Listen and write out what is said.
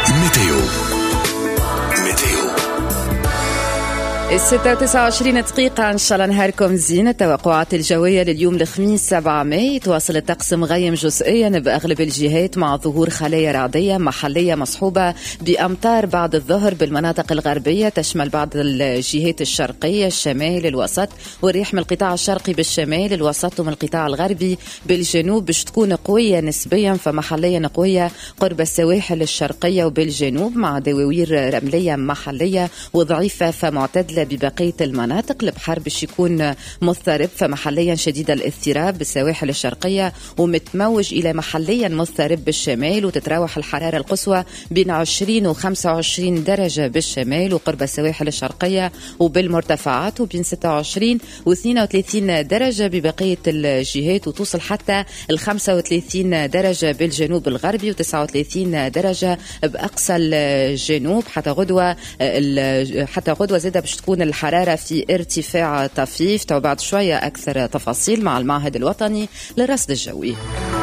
ميتيو 26 دقيقة. إن شاء الله نهاركم زين. التوقعات الجوية لليوم الخميس 7 ماي: تواصل الطقس مغيم جزئيا بأغلب الجهات مع ظهور خلايا رعدية محلية مصحوبة بأمطار بعد الظهر بالمناطق الغربية، تشمل بعض الجهات الشرقية، الشمال، الوسط، والريح من القطاع الشرقي بالشمال، الوسط ومن القطاع الغربي بالجنوب باش تكون قوية نسبيا، فمحليا قوية قرب السواحل الشرقية وبالجنوب، مع دواوير رملية محلية وضعيفة فمعتدلة ببقية المناطق. البحر باش يكون مضطرب فمحليا شديد الاضطراب بالسواحل الشرقية، ومتموج إلى محليا مضطرب بالشمال، وتتراوح الحرارة القصوى بين 20 و 25 درجة بالشمال وقرب السواحل الشرقية وبالمرتفعات، وبين 26 و 32 درجة ببقية الجهات، وتوصل حتى ال 35 درجة بالجنوب الغربي و 39 درجة بأقصى الجنوب. حتى غدوة زادة باش تكون الحرارة في ارتفاع طفيف. بعد شوية أكثر تفاصيل مع المعهد الوطني للرصد الجوي.